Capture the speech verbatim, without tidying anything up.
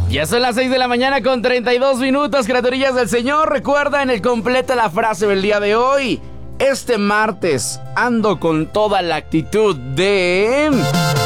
Ya son las seis de la mañana con treinta y dos minutos, criaturillas del Señor. Recuerda en el completo la frase del día de hoy. Este martes ando con toda la actitud de...